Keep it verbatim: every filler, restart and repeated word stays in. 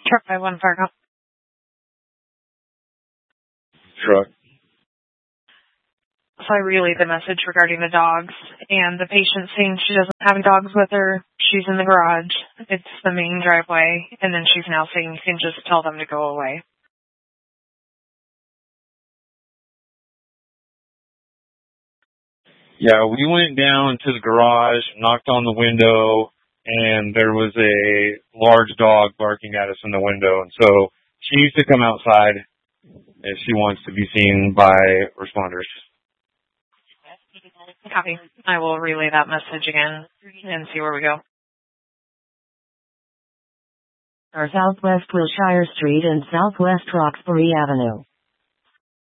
Truck five one Fargo. Truck. So I relayed the message regarding the dogs, and the patient saying she doesn't have any dogs with her. She's in the garage. It's the main driveway, and then she's now saying you can just tell them to go away. Yeah, we went down to the garage, knocked on the window, and there was a large dog barking at us in the window. And so she needs to come outside if she wants to be seen by responders. Copy. I will relay that message again and see where we go. Our Southwest Wilshire Street and Southwest Roxbury Avenue.